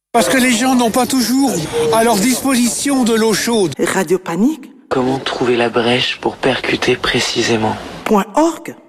Parce que les gens n'ont pas toujours à leur disposition de l'eau chaude. Radio Panique. Comment trouver la brèche pour percuter précisément .org